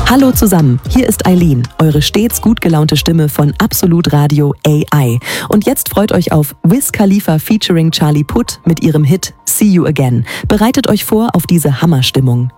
Hallo zusammen, hier ist Eileen, eure stets gut gelaunte Stimme von Absolut Radio AI. Und jetzt freut euch auf Wiz Khalifa featuring Charlie Puth mit ihrem Hit See You Again. Bereitet euch vor auf diese Hammerstimmung.